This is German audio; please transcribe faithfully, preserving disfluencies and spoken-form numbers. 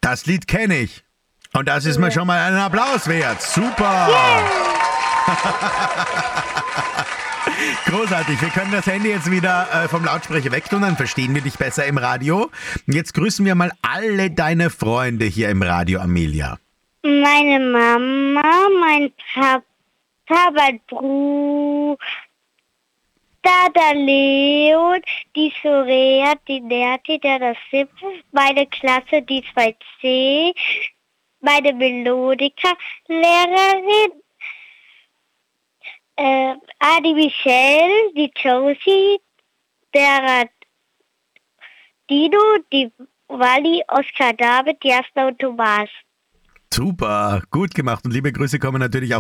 Das Lied kenne ich. Und das ist mir schon mal einen Applaus wert. Super. Großartig. Wir können das Handy jetzt wieder äh, vom Lautsprecher weg tun, dann verstehen wir dich besser im Radio. Und jetzt grüßen wir mal alle deine Freunde hier im Radio, Amelia. Meine Mama, mein Papa, mein Bruder, der Leon, die Sorea, die Nerti, der das Sieb, meine Klasse, die zwei C, meine Melodika-Lehrerin, äh, Adi Michelle, die Josie, der Dino, die Wally, Oskar David, Jasna und Thomas. Super, gut gemacht. Und liebe Grüße kommen natürlich auch